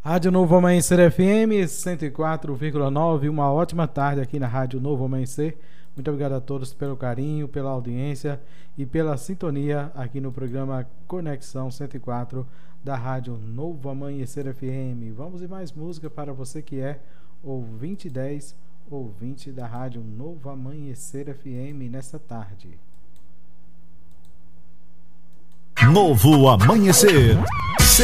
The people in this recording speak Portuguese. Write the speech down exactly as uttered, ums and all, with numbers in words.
Rádio Novo Amanhecer F M cento e quatro vírgula nove, uma ótima tarde aqui na Rádio Novo Amanhecer. Muito obrigado a todos pelo carinho, pela audiência e pela sintonia aqui no programa Conexão cento e quatro da Rádio Novo Amanhecer F M. Vamos e mais música para você que é ouvinte dez, ouvinte da Rádio Novo Amanhecer F M nessa tarde. Novo Amanhecer